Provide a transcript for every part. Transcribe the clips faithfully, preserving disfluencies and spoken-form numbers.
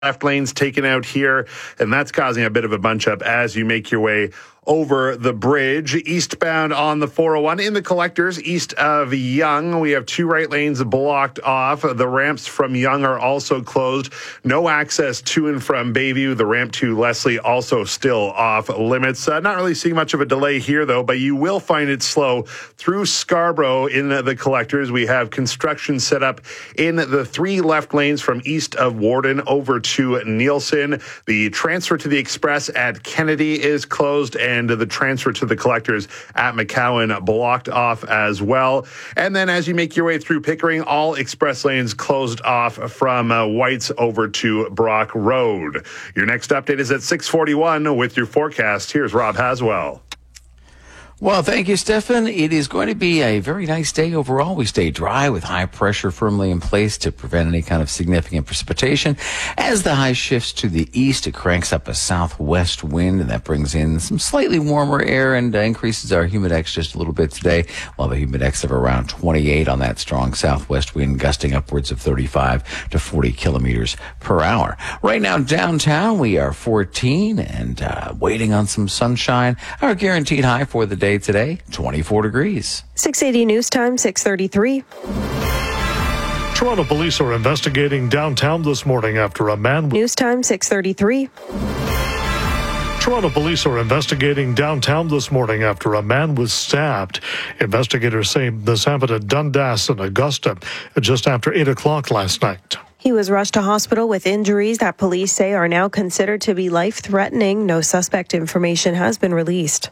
left lanes taken out here, and that's causing a bit of a bunch up as you make your way over the bridge. Eastbound on the four oh one in the collectors east of Yonge, we have two right lanes blocked off. The ramps from Yonge are also closed. No access to and from Bayview. The ramp to Leslie also still off limits. Uh, not really seeing much of a delay here, though, but you will find it slow through Scarborough in the, the collectors. We have construction set up in the three left lanes from east of Warden over to Nielsen. The transfer to the Express at Kennedy is closed, and And the transfer to the collectors at McCowan blocked off as well. And then as you make your way through Pickering, all express lanes closed off from uh, Whites over to Brock Road. Your next update is at six forty-one with your forecast. Here's Rob Haswell. Well, thank you, Stefan. It is going to be a very nice day overall. We stay dry with high pressure firmly in place to prevent any kind of significant precipitation. As the high shifts to the east, it cranks up a southwest wind, and that brings in some slightly warmer air and uh, increases our humidex just a little bit today. We'll have a humidex of around twenty-eight on that strong southwest wind, gusting upwards of thirty-five to forty kilometers per hour. Right now, downtown, we are fourteen and uh, waiting on some sunshine. Our guaranteed high for the day today, twenty-four degrees. six eighty News Time, six thirty-three. Toronto police are investigating downtown this morning after a man... News Time, six thirty-three. Toronto police are investigating downtown this morning after a man was stabbed. Investigators say this happened at Dundas and Augusta just after eight o'clock last night. He was rushed to hospital with injuries that police say are now considered to be life-threatening. No suspect information has been released.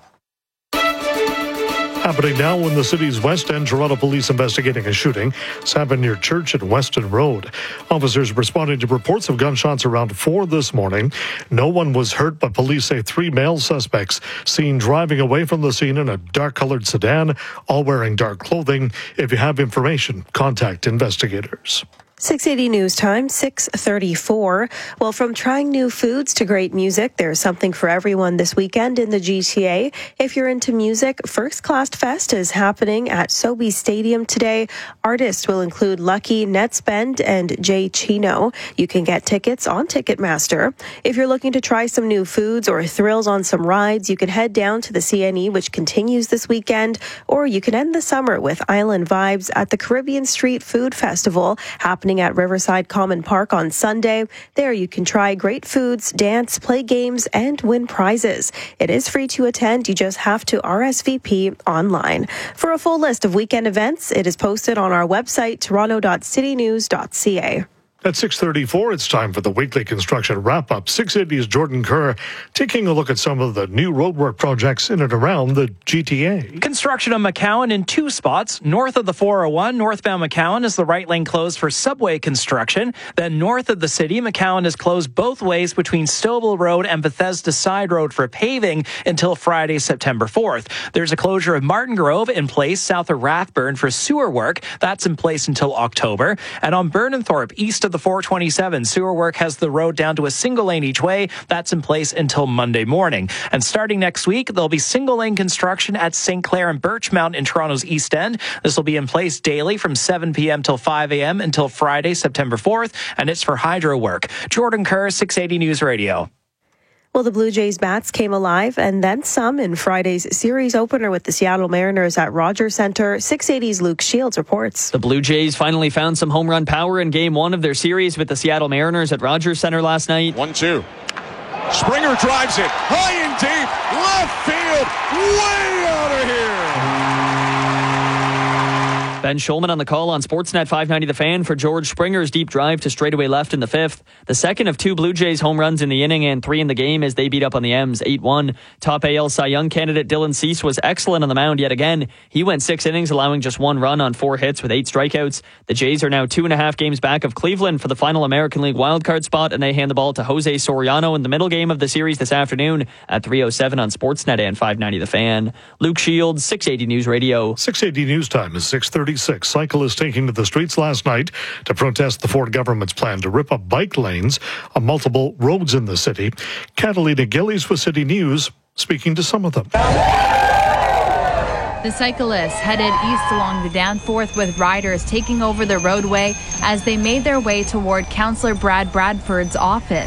Happening now in the city's West End, Toronto police investigating a shooting. It's happened near Church at Weston Road. Officers responding to reports of gunshots around four this morning. No one was hurt, but police say three male suspects seen driving away from the scene in a dark-colored sedan, all wearing dark clothing. If you have information, contact investigators. six eighty News Time, six thirty-four. Well, from trying new foods to great music, there's something for everyone this weekend in the G T A. If you're into music, First Class Fest is happening at Sobeys Stadium today. Artists will include Lucky, Netspend, and Jay Chino. You can get tickets on Ticketmaster. If you're looking to try some new foods or thrills on some rides, you can head down to the C N E, which continues this weekend, or you can end the summer with Island Vibes at the Caribbean Street Food Festival, happening at Riverside Common Park on Sunday. There you can try great foods, dance, play games, and win prizes. It is free to attend. You just have to R S V P online. For a full list of weekend events, it is posted on our website, toronto dot city news dot c a. At six thirty-four, it's time for the weekly construction wrap-up. six eighty's Jordan Kerr taking a look at some of the new roadwork projects in and around the G T A. Construction on McCowan in two spots. North of the four oh one, northbound McCowan is the right lane closed for subway construction. Then north of the city, McCowan is closed both ways between Stouffville Road and Bethesda Side Road for paving until Friday, September fourth. There's a closure of Martin Grove in place south of Rathburn for sewer work. That's in place until October. And on Burnenthorpe, east of the four twenty-seven, sewer work has the road down to a single lane each way. That's in place until Monday morning. And starting next week, there'll be single lane construction at Saint Clair and Birchmount in Toronto's East End. This will be in place daily from seven p.m. till five a.m. until Friday, September fourth, and it's for hydro work. Jordan Kerr, six eighty News Radio. Well, the Blue Jays bats came alive and then some in Friday's series opener with the Seattle Mariners at Rogers Centre. six eighty's Luke Shields reports. The Blue Jays finally found some home run power in game one of their series with the Seattle Mariners at Rogers Centre last night. one two. Springer drives it high and deep, left field, way out of here. Ben Schulman on the call on Sportsnet five ninety The Fan for George Springer's deep drive to straightaway left in the fifth. The second of two Blue Jays home runs in the inning and three in the game as they beat up on the M's eight one. Top A L Cy Young candidate Dylan Cease was excellent on the mound yet again. He went six innings, allowing just one run on four hits with eight strikeouts. The Jays are now two and a half games back of Cleveland for the final American League wildcard spot, and they hand the ball to Jose Soriano in the middle game of the series this afternoon at three oh seven on Sportsnet and five ninety The Fan. Luke Shields, six eighty News Radio. six eighty News Time is six thirty-six. Cyclists taking to the streets last night to protest the Ford government's plan to rip up bike lanes on multiple roads in the city. Catalina Gillies with City News, speaking to some of them. The cyclists headed east along the Danforth with riders taking over the roadway as they made their way toward Councillor Brad Bradford's office.